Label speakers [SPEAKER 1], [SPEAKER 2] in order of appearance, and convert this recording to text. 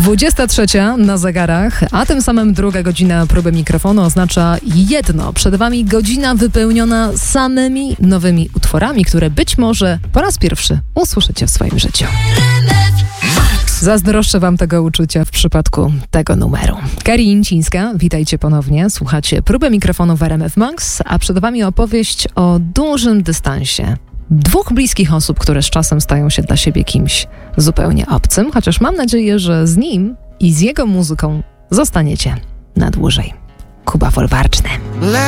[SPEAKER 1] 23 na zegarach, a tym samym druga godzina próby mikrofonu oznacza jedno. Przed wami godzina wypełniona samymi nowymi utworami, które być może po raz pierwszy usłyszycie w swoim życiu. Zazdroszczę wam tego uczucia w przypadku tego numeru. Kari Incińska, witajcie ponownie. Słuchacie próby mikrofonu w RMF Max, a przed wami opowieść o dużym dystansie. Dwóch bliskich osób, które z czasem stają się dla siebie kimś zupełnie obcym, chociaż mam nadzieję, że z nim i z jego muzyką zostaniecie na dłużej. Kuba Folwarczny.